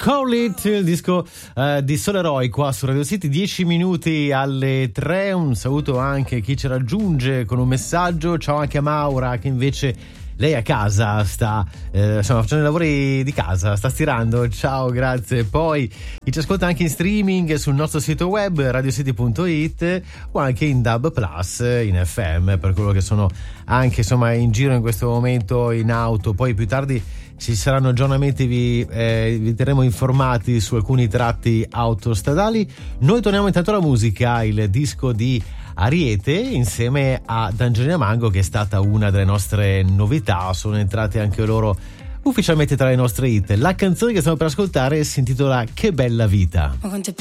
Call It, il disco di Soleroi qua su Radio City, 10 minuti alle 3. Un saluto anche a chi ci raggiunge con un messaggio. Ciao anche a Maura, che invece lei a casa sta facendo i lavori di casa, sta stirando. Ciao, grazie. Poi chi ci ascolta anche in streaming sul nostro sito web radiocity.it o anche in DAB Plus in FM, per quello che sono anche in giro in questo momento in auto. Poi più tardi ci saranno aggiornamenti, vi terremo informati su alcuni tratti autostradali. Noi torniamo intanto alla musica, il disco di Ariete insieme ad Angelina Mango, che è stata una delle nostre novità. Sono entrate anche loro ufficialmente tra le nostre hit. La canzone che stiamo per ascoltare si intitola Che bella vita.